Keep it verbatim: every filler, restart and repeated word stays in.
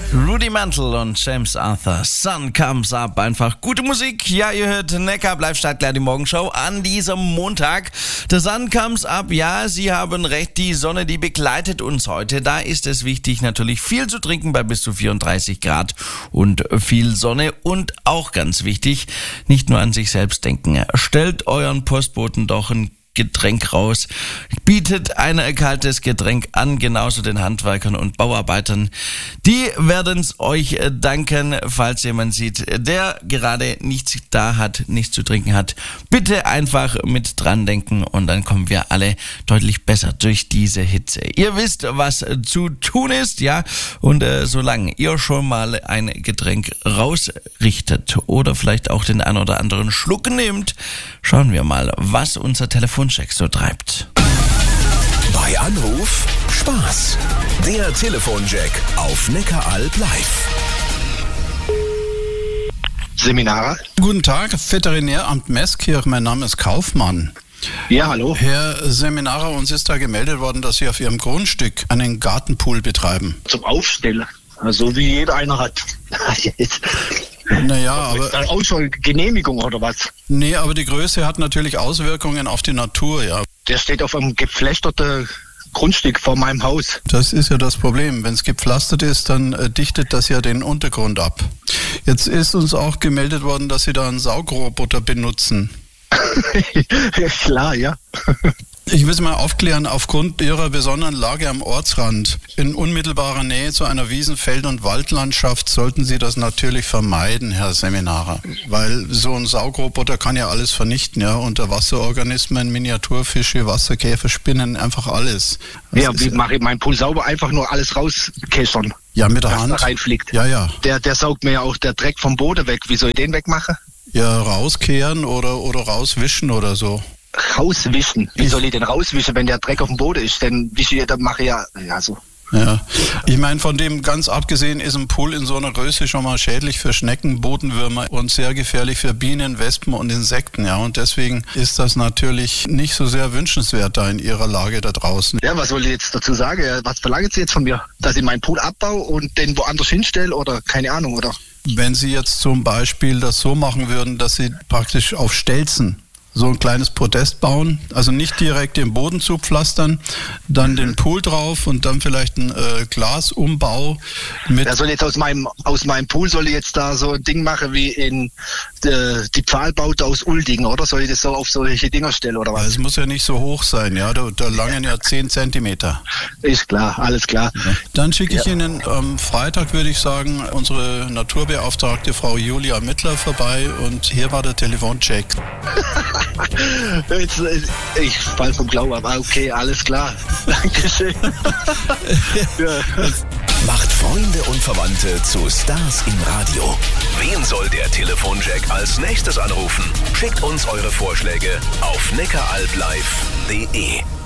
Rudy Mantle und James Arthur. Sun Comes Up. Einfach gute Musik. Ja, ihr hört Neckar bleibt startklar, die Morgenshow an diesem Montag. The Sun Comes Up. Ja, Sie haben recht. Die Sonne, die begleitet uns heute. Da ist es wichtig, natürlich viel zu trinken bei bis zu vierunddreißig Grad und viel Sonne. Und auch ganz wichtig, nicht nur an sich selbst denken. Stellt euren Postboten doch ein Getränk raus, bietet ein kaltes Getränk an, genauso den Handwerkern und Bauarbeitern. Die werden es euch danken, falls jemand sieht, der gerade nichts da hat, nichts zu trinken hat. Bitte einfach mit dran denken und dann kommen wir alle deutlich besser durch diese Hitze. Ihr wisst, was zu tun ist, ja, und äh, solange ihr schon mal ein Getränk rausrichtet oder vielleicht auch den ein oder anderen Schluck nehmt, schauen wir mal, was unser Telefoncheck so treibt. Bei Anruf Spaß. Der Telefonjack auf Neckaralb live. Seminare. Guten Tag, Veterinäramt Meßkirch, mein Name ist Kaufmann. Ja, hallo. Herr Seminarer, uns ist da gemeldet worden, dass Sie auf Ihrem Grundstück einen Gartenpool betreiben. Zum Aufstellen, also wie jeder einer hat. Naja, aber... Außer Genehmigung oder was? Nee, aber die Größe hat natürlich Auswirkungen auf die Natur, ja. Der steht auf einem gepflasterten Grundstück vor meinem Haus. Das ist ja das Problem. Wenn es gepflastert ist, dann äh, dichtet das ja den Untergrund ab. Jetzt ist uns auch gemeldet worden, dass Sie da einen Saugroboter benutzen. Klar, ja. Ich will es mal aufklären, aufgrund Ihrer besonderen Lage am Ortsrand, in unmittelbarer Nähe zu einer Wiesen-, Feld- und Waldlandschaft, sollten Sie das natürlich vermeiden, Herr Seminarer. Weil so ein Saugroboter kann ja alles vernichten, ja, Unterwasserorganismen, Miniaturfische, Wasserkäfer, Spinnen, einfach alles. Das ja, wie mache ich meinen Pool sauber? Einfach nur alles rauskässern. Ja, mit der was Hand. Da reinfliegt. Ja, ja. Der, der saugt mir ja auch der Dreck vom Boden weg. Wie soll ich den wegmachen? Ja, rauskehren oder, oder rauswischen oder so. Rauswischen. Wie soll ich denn rauswischen, wenn der Dreck auf dem Boden ist? Denn wische ich, dann mache ich ja, ja so. Ja, ich meine, von dem ganz abgesehen ist ein Pool in so einer Größe schon mal schädlich für Schnecken, Bodenwürmer und sehr gefährlich für Bienen, Wespen und Insekten, ja. Und deswegen ist das natürlich nicht so sehr wünschenswert da in Ihrer Lage da draußen. Ja, was soll ich jetzt dazu sagen? Was verlangen Sie jetzt von mir? Dass ich meinen Pool abbaue und den woanders hinstelle oder keine Ahnung, oder? Wenn Sie jetzt zum Beispiel das so machen würden, dass Sie praktisch auf Stelzen so ein kleines Podest bauen, also nicht direkt den Boden zupflastern, dann den Pool drauf und dann vielleicht ein äh, Glasumbau mit... Ja, soll jetzt aus meinem aus meinem Pool soll ich jetzt da so ein Ding machen wie in äh, die Pfahlbaute aus Uldingen, oder? Soll ich das so auf solche Dinger stellen, oder was? Es muss ja nicht so hoch sein, ja, da, da langen ja zehn Zentimeter. Ist klar, alles klar. Ja. Dann schicke ich ja. Ihnen am Freitag, würde ich sagen, unsere Naturbeauftragte Frau Julia Mittler vorbei und hier war der Telefoncheck. Jetzt, ich fall vom Glauben, aber okay, alles klar. Dankeschön. Ja. Macht Freunde und Verwandte zu Stars im Radio. Wen soll der Telefonjack als nächstes anrufen? Schickt uns eure Vorschläge auf neckaralblive punkt de.